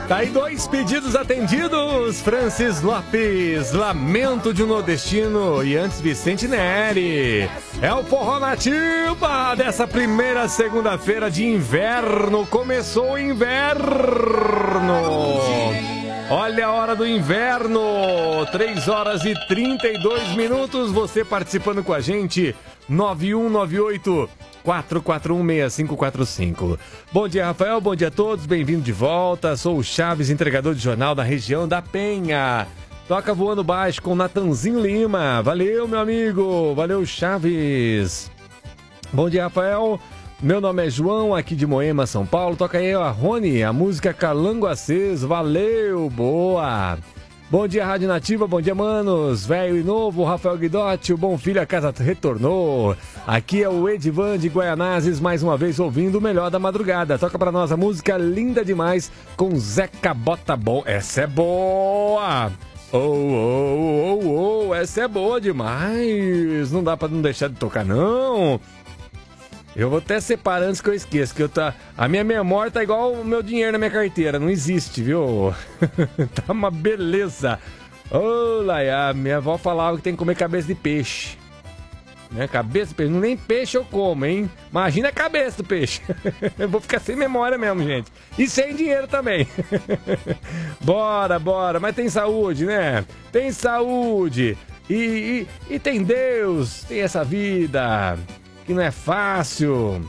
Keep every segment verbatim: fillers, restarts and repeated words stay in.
Tá aí dois pedidos atendidos. Francis Lopes, Lamento de um Nordestino, e antes Vicente Neri. É o Forró Nativa dessa primeira segunda-feira de inverno. Começou o inverno. Olha a hora do inverno, três horas e trinta e dois minutos, você participando com a gente, nove um nove oito, quatro quatro um, seis cinco quatro cinco. Bom dia, Rafael, bom dia a todos, bem-vindo de volta, sou o Chaves, entregador de jornal da região da Penha. Toca Voando Baixo com Natanzinho Lima, valeu meu amigo, valeu Chaves. Bom dia, Rafael. Meu nome é João, aqui de Moema, São Paulo. Toca aí a Rony, a música Calango Aceso. Valeu, boa. Bom dia, Rádio Nativa. Bom dia, manos. Velho e novo, Rafael Guidotti. O Bom Filho, a casa retornou. Aqui é o Edivan de Guaianazes, mais uma vez ouvindo o melhor da madrugada. Toca pra nós a música Linda Demais com Zeca Bota Bom. Essa é boa. Oh, oh, oh, oh. Essa é boa demais. Não dá pra não deixar de tocar, não. Eu vou até separar antes que eu esqueça, que eu tá... a minha memória tá igual o meu dinheiro na minha carteira, não existe, viu? Tá uma beleza. Ô, Laia, minha avó falava que tem que comer cabeça de peixe. Né? Cabeça de peixe, nem peixe eu como, hein? Imagina a cabeça do peixe. Eu vou ficar sem memória mesmo, gente. E sem dinheiro também. Bora, bora, mas tem saúde, né? Tem saúde. E, e, e tem Deus, tem essa vida... que não é fácil,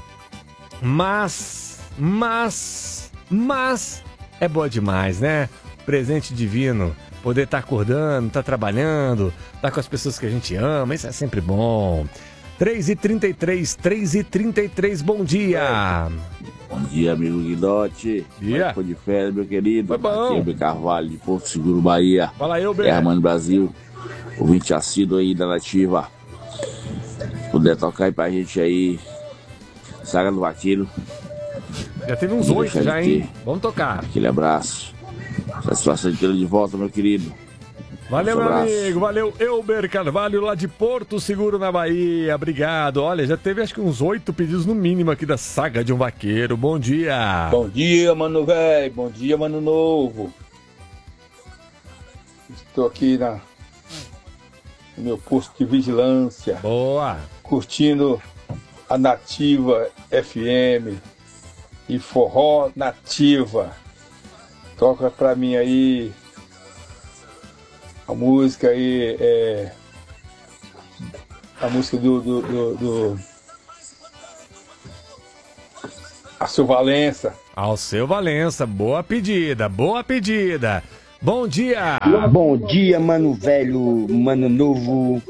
mas, mas, mas é boa demais, né? Presente divino, poder estar acordando, estar trabalhando, estar com as pessoas que a gente ama, isso é sempre bom. três e trinta e três, três e trinta e três, bom dia. Bom dia, amigo Guidotti. Dia. Foi de férias, meu querido. Foi bom. Aqui é o Carvalho, de Porto Seguro, Bahia. Fala aí, Ber. Terra Mãe Brasil, ouvinte assíduo aí da Nativa. Puder tocar aí pra gente aí, Saga do Vaqueiro. Já teve uns oito já, hein? Vamos tocar. Aquele abraço. Satisfação de tê-lo de volta, meu querido. Valeu, um meu abraço. amigo. Valeu, Elber Carvalho, lá de Porto Seguro, na Bahia. Obrigado. Olha, já teve acho que uns oito pedidos no mínimo aqui da Saga de um Vaqueiro. Bom dia. Bom dia, mano velho. Bom dia, mano novo. Estou aqui na... no meu posto de vigilância. Boa. Curtindo a Nativa F M e Forró Nativa. Toca pra mim aí a música aí, é, a música do, do, do, do Alceu Valença. Alceu Valença, boa pedida, boa pedida. Bom dia! Bom dia, mano velho, mano novo,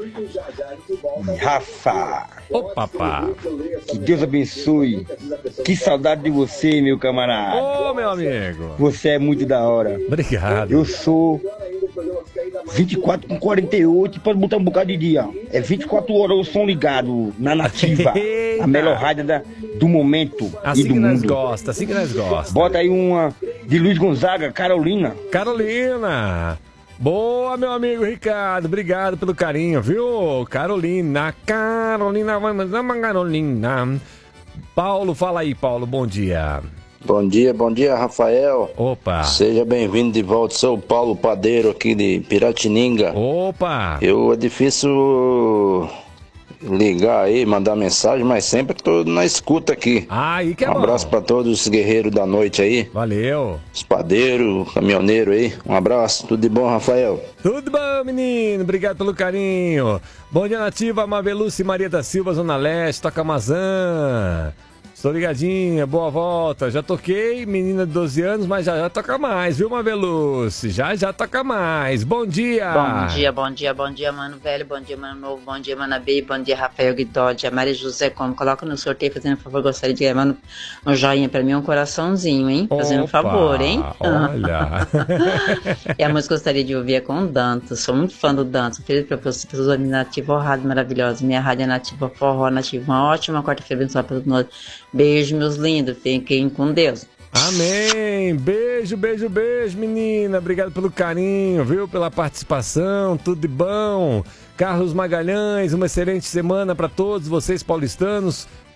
Rafa. Ô, papá! Que Deus abençoe. Que saudade de você, meu camarada. Ô, meu amigo! Você é muito da hora. Obrigado. Eu sou vinte e quatro com quarenta e oito, pode botar um bocado de dia. É vinte e quatro horas o som ligado na Nativa. A melhor rádio da, do momento assim e do que nós mundo. gosta, assim que nós gosta. Bota aí uma de Luiz Gonzaga, Carolina. Carolina! Boa, meu amigo Ricardo, obrigado pelo carinho, viu? Carolina, Carolina, vamos lá, Carolina. Paulo, fala aí, Paulo, bom dia. Bom dia, bom dia, Rafael. Opa. Seja bem-vindo de volta, sou o Paulo Padeiro aqui de Piratininga. Opa. Eu, é difícil ligar aí, mandar mensagem, mas sempre tô na escuta aqui. Ah, aí que é um bom. abraço pra todos os guerreiros da noite aí. Valeu. Os padeiros, caminhoneiro aí. Um abraço, tudo de bom, Rafael. Tudo bom, menino? Obrigado pelo carinho. Bom dia, Nativa, Maveluce Maria da Silva, Zona Leste, toca Amazã. Estou ligadinha, boa volta. Já toquei, menina de doze anos, mas já já toca mais, viu, Maveluce? Já já toca mais. Bom dia! Bom dia, bom dia, bom dia, mano velho, bom dia, mano novo, bom dia, mana B, bom dia, Rafael Guidotti, a Maria José, como coloca no sorteio, fazendo um favor, gostaria de levar um joinha pra mim, um coraçãozinho, hein? Fazendo um favor, hein? Olha! E a música gostaria de ouvir é com o Dantas, sou muito fã do Dantas, feliz pra você, pessoas nativa, rádio maravilhosa, minha rádio é nativa, forró nativa, uma ótima quarta-feira abençoada para todos nós. Beijo, meus lindos. Fiquem com Deus. Amém. Beijo, beijo, beijo, menina. Obrigado pelo carinho, viu? Pela participação. Tudo de bom. Carlos Magalhães, uma excelente semana para todos vocês paulistanos.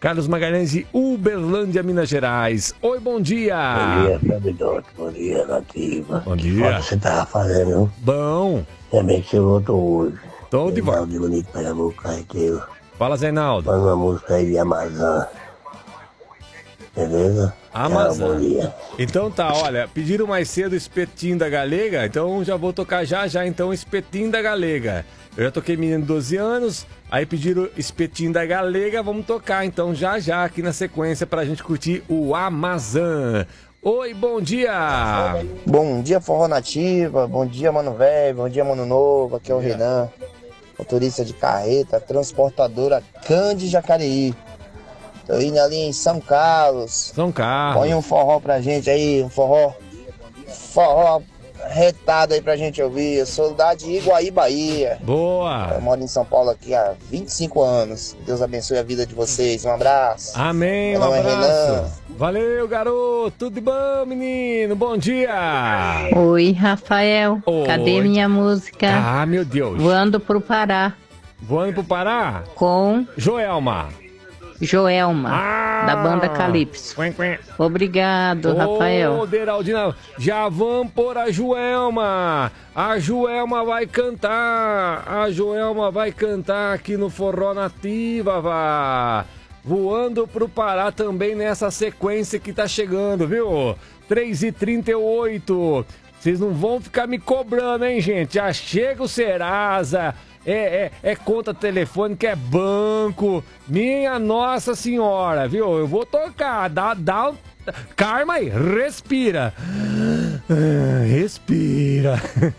Carlos Magalhães de Uberlândia, Minas Gerais. Oi, bom dia. Bom dia, Fabioto. Bom dia, Nativa. Bom que dia. foda você tava fazendo? Bom. Também que você voltou hoje. Tô de volta. de Bonito, Pernambuco, Carreteiro. Fala, Zeinaldo. Faz uma música aí de Amazon. Beleza? Amazon. Tchau, bom dia. Então tá, olha, pediram mais cedo o Espetinho da Galega, então já vou tocar já já, então, o Espetinho da Galega. Eu já toquei menino de doze anos, aí pediram Espetinho da Galega, vamos tocar então já já aqui na sequência pra gente curtir o Amazon. Oi, bom dia! Bom dia, Forró Nativa, bom dia, Mano Velho, bom dia, Mano Novo, aqui é o Renan, motorista de carreta, transportadora Cande Jacareí. Tô indo ali em São Carlos. São Carlos. Põe um forró pra gente aí, um forró, forró retado aí pra gente ouvir. Eu sou da de Iguaí, Bahia. Boa! Eu moro em São Paulo aqui há vinte e cinco anos. Deus abençoe a vida de vocês. Um abraço. Amém, Meu um nome é abraço. Renan. Valeu, garoto. Tudo de bom, menino? Bom dia. Oi, Rafael. Oi. Cadê minha música? Ah, meu Deus. Voando pro Pará. Voando pro Pará? Com Joelma. Joelma, Ah. da banda Calypso. Quen, quen. Obrigado, Ô, Rafael. Deraldina, já vamos pôr a Joelma. A Joelma vai cantar. A Joelma vai cantar aqui no Forró Nativa, vá. Voando pro Pará também nessa sequência que tá chegando, viu? três e trinta e oito. Vocês não vão ficar me cobrando, hein, gente? Já chega o Serasa. É, é, é conta telefônica, é banco. Minha Nossa Senhora, viu? Eu vou tocar. Dá, dá um... Karma aí, respira. Ah, respira.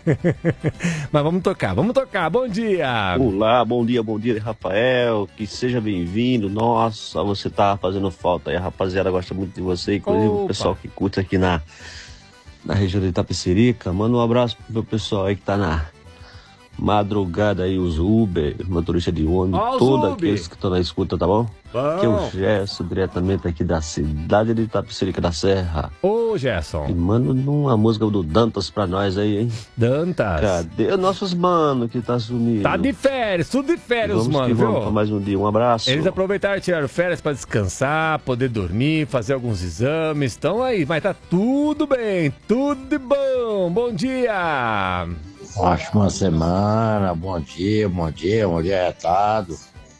Mas vamos tocar, vamos tocar. Bom dia. Olá, bom dia, bom dia, Rafael. Que seja bem-vindo. Nossa, você tá fazendo falta aí. A rapaziada gosta muito de você, inclusive Opa. o pessoal que curte aqui na, na região de Itapecerica. Manda um abraço pro meu pessoal aí que tá na madrugada aí, os Uber, motorista de ônibus, Ó, os todos Uber. aqueles que estão na escuta, tá bom? Bom. Que é o Gerson, diretamente aqui da cidade de Itapecerica da Serra. Ô, Gerson. E manda uma música do Dantas pra nós aí, hein? Dantas. Cadê os nossos mano que tá sumido? Tá de férias, tudo de férias, Vamos mano, que vamos viu? pra mais um dia. Um abraço. Eles aproveitaram e tiraram férias pra descansar, poder dormir, fazer alguns exames. Estão aí, mas tá tudo bem, tudo de bom. Bom dia. Ótima semana, bom dia, bom dia, bom dia, retado.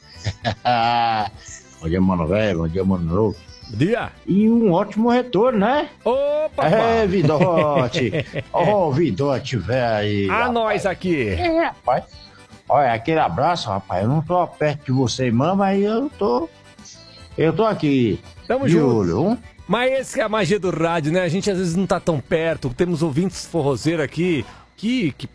Bom dia, Mano Velho, bom dia, Mano Novo. Bom dia. E um ótimo retorno, né? Opa! É, Vidote. Ô, oh, Vidote, velho. A nós aqui. É, rapaz. Olha, aquele abraço, rapaz. Eu não tô perto de você, irmã, mas eu tô. Eu tô aqui. Tamo de junto. olho, hein? Mas esse que é a magia do rádio, né? A gente às vezes não tá tão perto. Temos ouvintes forrozeiros aqui que, que